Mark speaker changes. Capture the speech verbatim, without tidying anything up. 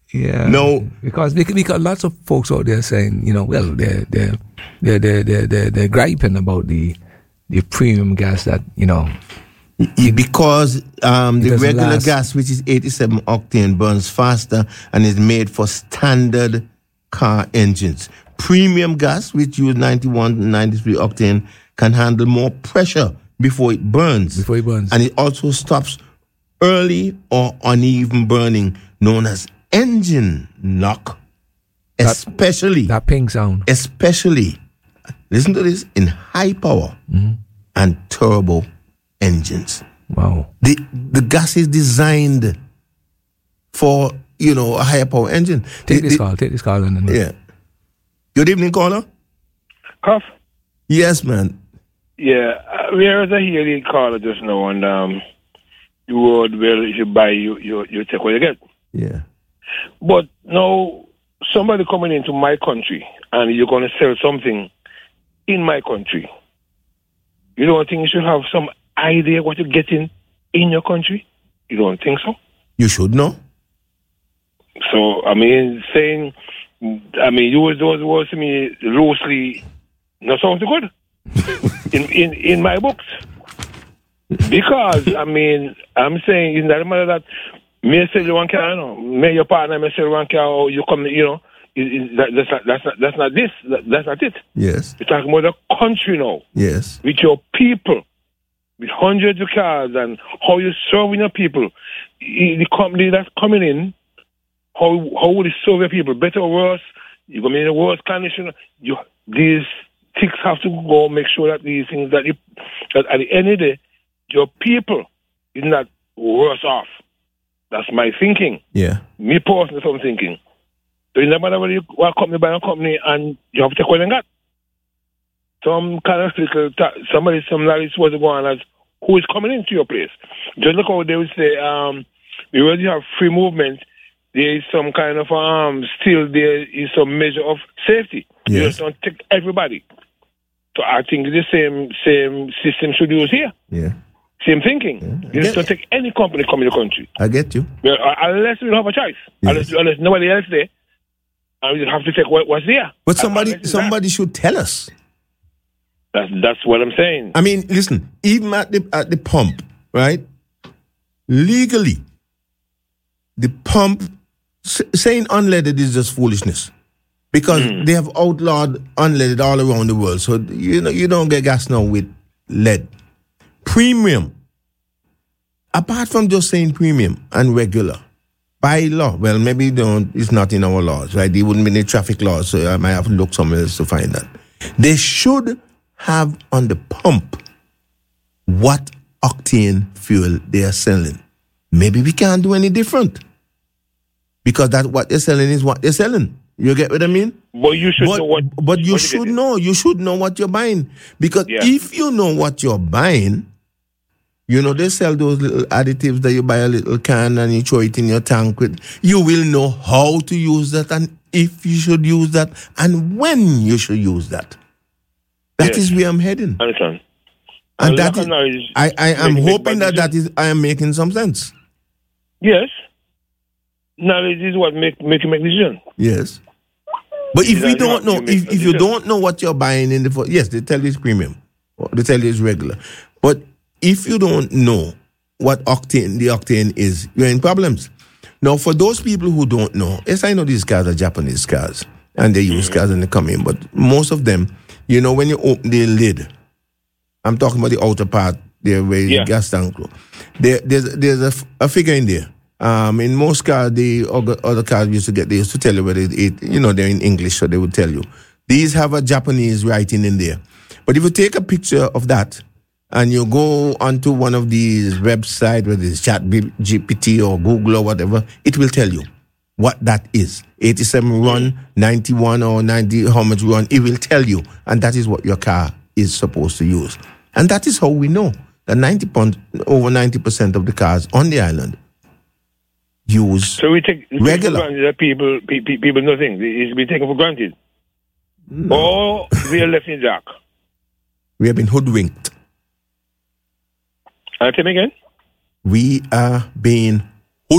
Speaker 1: Yeah.
Speaker 2: No.
Speaker 1: Because we, we got lots of folks out there saying, you know, well, they're they're they're they're they're, they're, they're griping about the the premium gas that, you know.
Speaker 2: It, because um, the regular
Speaker 1: last.
Speaker 2: gas, which is eighty-seven octane, burns faster and is made for standard car engines. Premium gas, which use ninety-one and ninety-three octane, can handle more pressure before it burns.
Speaker 1: Before it burns.
Speaker 2: And it also stops early or uneven burning, known as engine knock,
Speaker 1: that,
Speaker 2: especially
Speaker 1: that ping sound.
Speaker 2: Especially, listen to this, in high power
Speaker 1: mm-hmm.
Speaker 2: and turbo engines.
Speaker 1: Wow.
Speaker 2: The the gas is designed for, you know, a higher power engine.
Speaker 1: Take
Speaker 2: the,
Speaker 1: this
Speaker 2: the,
Speaker 1: call, take this call. And then
Speaker 2: yeah. Good evening, caller.
Speaker 3: Cuff?
Speaker 2: Yes, man.
Speaker 3: Yeah, uh, we heard a hearing caller just now, and um, the word, well, if you buy, you, you, you take what you get.
Speaker 2: Yeah.
Speaker 3: But now, somebody coming into my country, and you're going to sell something in my country, you don't think you should have some idea what you're getting in your country? You don't think so?
Speaker 2: You should know.
Speaker 3: So, I mean, saying, I mean, you was those words to me loosely, not sound too good in, in, in my books. Because, I mean, I'm saying, it's not a matter that me sell you one car, you know, me your partner may sell one car, or you come, you know, it, it, that, that's, not, that's, not, that's not this, that, that's not it.
Speaker 2: Yes.
Speaker 3: You're talking about the country now.
Speaker 2: Yes.
Speaker 3: With your people, with hundreds of cars, and how you're serving your people. The company that's coming in, how how will it serve your people? Better or worse? You're going to be in a worse condition. You, these ticks have to go make sure that these things, that, you, that at the end of the day, your people is not worse off. That's my thinking.
Speaker 2: Yeah.
Speaker 3: Me personally, I'm thinking. So it doesn't matter whether you want a company by a company and you have to take what you got. Some kind of little, somebody, somebody is supposed to go on as who is coming into your place. Just look how they would say, um, because you have free movement, there is some kind of, um, still there is some measure of safety.
Speaker 2: Yes.
Speaker 3: You just don't take everybody. So I think the same same system should use here.
Speaker 2: Yeah.
Speaker 3: Same thinking.
Speaker 2: Yeah.
Speaker 3: You just don't take any company come in the country.
Speaker 2: I get you.
Speaker 3: Well, unless you don't have a choice.
Speaker 2: Yes.
Speaker 3: Unless, unless nobody else there. And you have to take what, what's there.
Speaker 2: But somebody
Speaker 3: Unless it's
Speaker 2: somebody should tell us.
Speaker 3: That's that's what I'm saying.
Speaker 2: I mean, listen, even at the at the pump, right? Legally, the pump s- saying unleaded is just foolishness, because mm. they have outlawed unleaded all around the world. So you know you don't get gas now with lead. Premium, apart from just saying premium and regular, by law, well, maybe you don't. It's not in our laws, right? It wouldn't be in the traffic laws, so I might have to look somewhere else to find that. They should have on the pump what octane fuel they are selling. Maybe we can't do any different, because that what they're selling is what they're selling. You get what I mean?
Speaker 3: But you should
Speaker 2: but,
Speaker 3: know what.
Speaker 2: But you
Speaker 3: what
Speaker 2: should know. You should know what you're buying, because
Speaker 3: yeah.
Speaker 2: if you know what you're buying, you know they sell those little additives that you buy a little can and you throw it in your tank with. You will know how to use that, and if you should use that, and when you should use that. That yes. is where I'm heading.
Speaker 3: Understand.
Speaker 2: And, and
Speaker 3: that
Speaker 2: is,
Speaker 3: is,
Speaker 2: I, I am hoping that that is, I am making some sense.
Speaker 3: Yes. Knowledge is what make make you make decision.
Speaker 2: Yes. But if you don't know, if, if you don't know what you're buying in the, yes, they tell you it's premium, or they tell you it's regular. But if you don't know what octane, the octane is, you're in problems. Now, for those people who don't know, yes, I know these cars are Japanese cars, and they use mm-hmm. cars and they come in, but most of them, you know, when you open the lid, I'm talking about the outer part there where yeah. the gas tank, there, there's, there's a, a figure in there. Um, in most cars, the other, other cars used to get, they used to tell you whether it, it, you know, they're in English, so they would tell you. These have a Japanese writing in there. But if you take a picture of that and you go onto one of these websites, whether it's Chat G P T or Google or whatever, it will tell you what that is. eighty-seven run, ninety-one or ninety, how much run, it will tell you. And that is what your car is supposed to use. And that is how we know that ninety over ninety percent of the cars on the island use
Speaker 3: so we take, we
Speaker 2: regular.
Speaker 3: Take for granted that people, people, people nothing. It's been taken for granted. No. Or we are left in the dark.
Speaker 2: We have been hoodwinked.
Speaker 3: Uh, tell me again.
Speaker 2: We are being